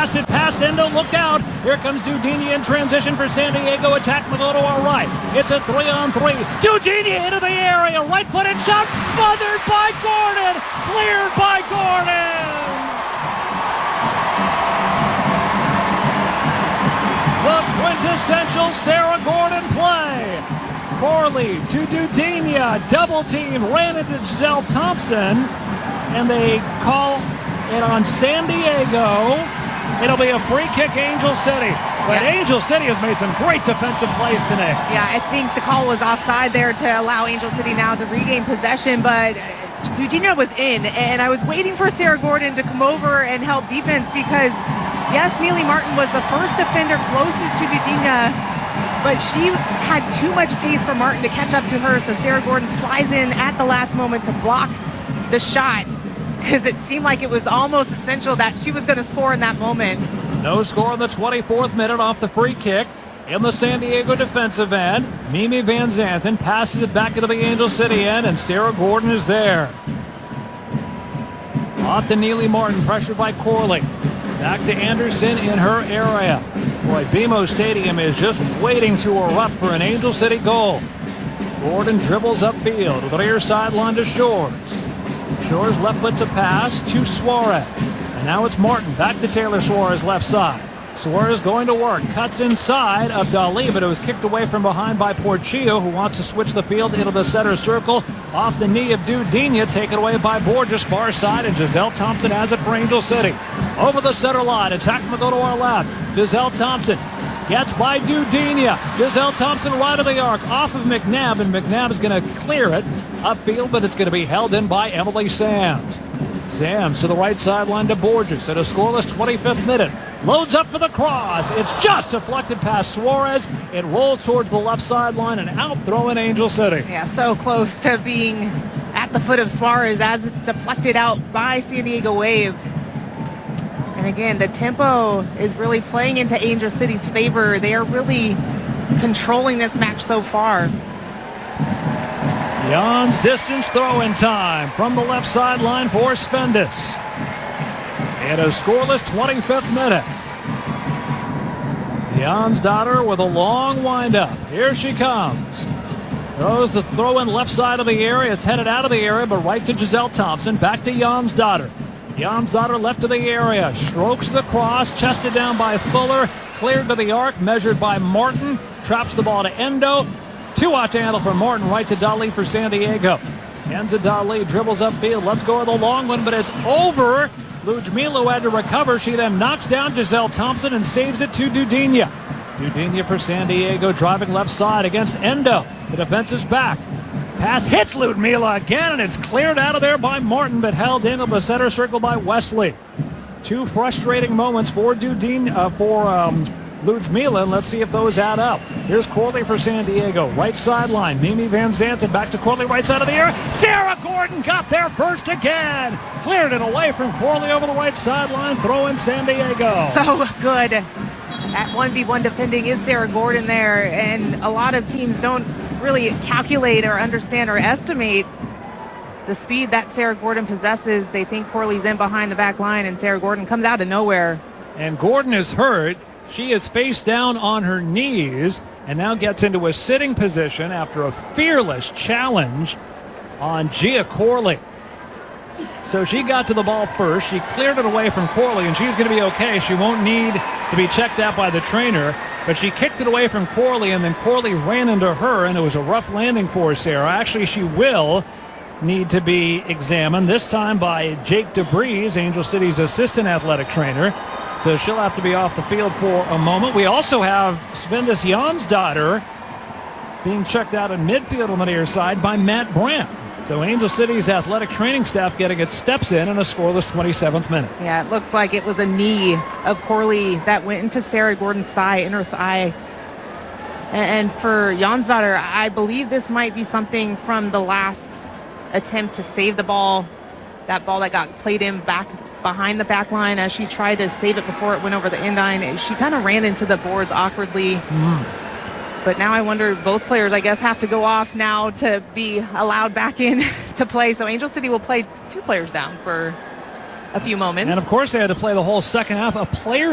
Cast it past Endo. Look out. Here comes Dudinha in transition for San Diego. Attack will go to our right. It's a 3-on-3. Dudinha into the area. Right-footed shot. Smothered by Gordon. Cleared by Gordon. The quintessential Sarah Gordon play. Corley to Dudinha. Double team. Ran into Giselle Thompson. And they call it on San Diego. It'll be a free kick, Angel City. But Angel City has made some great defensive plays today. Yeah, I think the call was offside there to allow Angel City now to regain possession, but Dudinha was in, and I was waiting for Sarah Gordon to come over and help defense because, yes, Neely Martin was the first defender closest to Dudinha, but she had too much pace for Martin to catch up to her, so Sarah Gordon slides in at the last moment to block the shot because it seemed like it was almost essential that she was going to score in that moment. No score in the 24th minute off the free kick. In the San Diego defensive end, Mimi Van Zanten passes it back into the Angel City end, and Sarah Gordon is there. Off to Neely Martin, pressured by Corley. Back to Anderson in her area. Boy, BMO Stadium is just waiting to erupt for an Angel City goal. Gordon dribbles upfield to the near sideline to Shores. Shores left puts a pass to Suarez. And now it's Martin back to Taylor Suarez left side. Suarez going to work, cuts inside of Dali, but it was kicked away from behind by Portillo, who wants to switch the field into the center circle. Off the knee of Dudinha, taken away by Borges, far side, and Giselle Thompson has it for Angel City. Over the center line, attack will go to our left. Giselle Thompson gets by Dudinha. Giselle Thompson right of the arc, off of McNabb, and McNabb is going to clear it upfield, but it's going to be held in by Emily Sams. Sams to the right sideline to Borges at a scoreless 25th minute. Loads up for the cross. It's just deflected past Suarez. It rolls towards the left sideline and out throwing Angel City. Yeah, so close to being at the foot of Suarez as it's deflected out by San Diego Wave. And again, the tempo is really playing into Angel City's favor. They are really controlling this match so far. Jan's distance throw-in time from the left sideline for Spendes. And a scoreless 25th minute. Jan's daughter with a long windup. Here she comes. Throws the throw-in left side of the area. It's headed out of the area, but right to Giselle Thompson. Back to Jan's daughter. Jan's daughter left of the area. Strokes the cross. Chested down by Fuller. Cleared to the arc. Measured by Martin. Traps the ball to Endo. Two-out to handle for Martin, right to Dali for San Diego. Kenza Dali dribbles upfield. Let's go with the long one, but it's over. Ludmila had to recover. She then knocks down Giselle Thompson and saves it to Dudinha. Dudinha for San Diego, driving left side against Endo. The defense is back. Pass hits Ludmila again, and it's cleared out of there by Martin, but held into the center circle by Wesley. Two frustrating moments for Ludmila, and let's see if those add up. Here's Corley for San Diego. Right sideline. Mimi Van Zanten back to Corley, right side of the air. Sarah Gordon got there first again. Cleared it away from Corley over the right sideline. Throw in San Diego. So good. At 1v1 defending is Sarah Gordon there, and a lot of teams don't really calculate or understand or estimate the speed that Sarah Gordon possesses. They think Corley's in behind the back line, and Sarah Gordon comes out of nowhere. And Gordon is hurt. She is face down on her knees and now gets into a sitting position after a fearless challenge on Gia Corley. So she got to the ball first. She cleared it away from Corley, and she's going to be okay. She won't need to be checked out by the trainer, but she kicked it away from Corley, and then Corley ran into her, and it was a rough landing for Sarah. Actually, she will need to be examined, this time by Jake DeBreeze, Angel City's assistant athletic trainer. So she'll have to be off the field for a moment. We also have Svendes Jan's daughter being checked out in midfield on the near side by Matt Brandt. So Angel City's athletic training staff getting its steps in a scoreless 27th minute. Yeah, it looked like it was a knee of Corley that went into Sarah Gordon's thigh, inner thigh. And for Jan's daughter, I believe this might be something from the last attempt to save the ball. That ball that got played in back behind the back line as she tried to save it before it went over the end line. She kind of ran into the boards awkwardly. But now I wonder, both players, I guess, have to go off now to be allowed back in to play. So Angel City will play two players down for a few moments. And, of course, they had to play the whole second half. A player